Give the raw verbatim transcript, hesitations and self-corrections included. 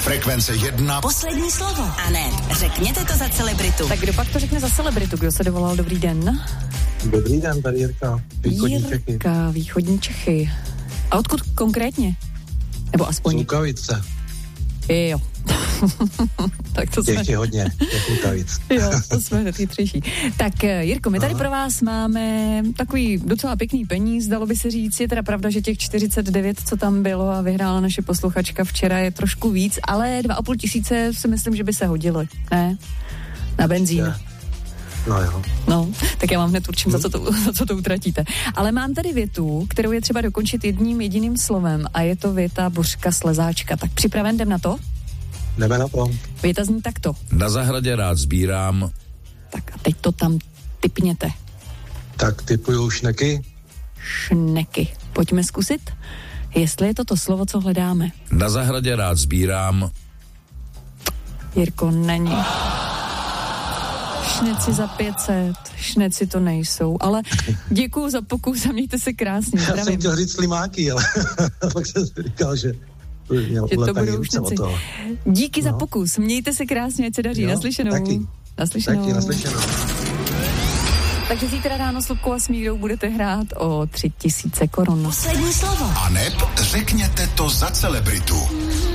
Frekvence jedna. Poslední slovo. A ne, řekněte to za celebritu. Tak kdo pak to řekne za celebritu? Kdo se dovolal? Dobrý den. Dobrý den, tady Jirka. Východní Čechy. Jirka, východní Čechy. A odkud konkrétně? Nebo aspoň? Lukavice. Jo. Tak to Těch jsme... je hodně, těch Lukavic. Jo, to jsme hned chytřejší. Tak Jirko, my tady Aha. pro vás máme takový docela pěkný peníz, dalo by se říct. Je teda pravda, že těch čtyřicet devět, co tam bylo a vyhrála naše posluchačka včera, je trošku víc, ale dva a půl tisíce si myslím, že by se hodilo, ne? Na benzín. Je. No jo. No, tak já vám hned určím, hmm. za, co to, za co to utratíte. Ale mám tady větu, kterou je třeba dokončit jedním jediným slovem a je to věta Božka Slezáčka. Tak připraven, jdem na to? Jdeme na to. Věta zní takto. Na zahradě rád sbírám. Tak a teď to tam tipněte. Tak typuju šneky. Šneky. Pojďme zkusit, jestli je to to slovo, co hledáme. Na zahradě rád sbírám. Jirko, není. Šneci za pět set, šneci to nejsou, ale děkuju za pokus a mějte se krásně. Já jsem chtěl říct slimáky, ale pak jsem si říkal, že, že to budou šneci. Díky no. za pokus, mějte se krásně, ať se daří. Jo, naslyšenou. Taky. Naslyšenou. Taky, naslyšenou. Takže zítra ráno s Lubkou a Smírou budete hrát o tři tisíce korun. Poslední slovo. A neb řekněte to za celebritu.